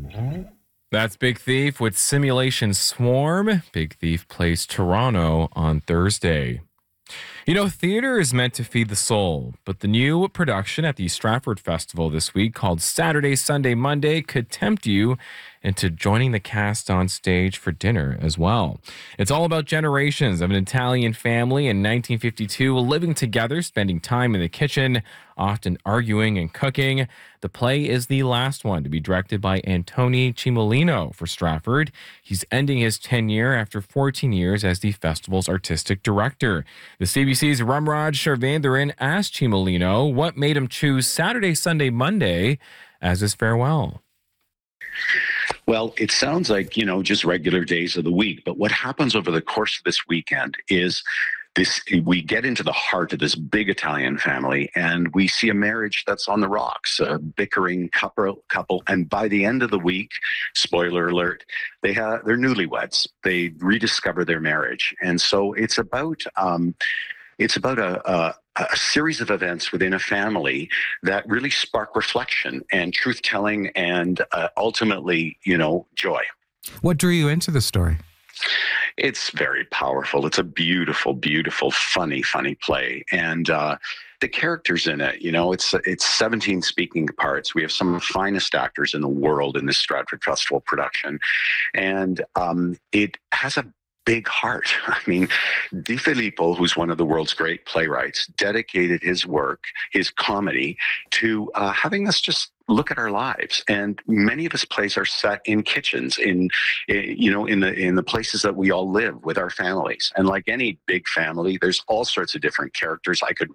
That's Big Thief with Simulation Swarm. Big Thief plays Toronto on Thursday. You know, theater is meant to feed the soul, but the new production at the Stratford Festival this week called Saturday, Sunday, Monday could tempt you into joining the cast on stage for dinner as well. It's all about generations of an Italian family in 1952 living together, spending time in the kitchen, often arguing and cooking. The play is the last one to be directed by Antoni Cimolino for Stratford. He's ending his tenure after 14 years as the festival's artistic director. The CBC's Ramraj Sharvandaran asked Cimolino what made him choose Saturday, Sunday, Monday as his farewell. Well, it sounds like, just regular days of the week. But what happens over the course of this weekend is we get into the heart of this big Italian family and we see a marriage that's on the rocks, a bickering couple. And by the end of the week, spoiler alert, they're newlyweds. They rediscover their marriage. And so it's about a series of events within a family that really spark reflection and truth-telling and ultimately, joy. What drew you into the story? It's very powerful. It's a beautiful, beautiful, funny play. And the characters in it, it's 17 speaking parts. We have some of the finest actors in the world in this Stratford Festival production. And it has a big heart. I mean, Di Filippo, who's one of the world's great playwrights, dedicated his work, his comedy, to having us just look at our lives. And many of his plays are set in kitchens, in the places that we all live with our families. And like any big family, there's all sorts of different characters. I could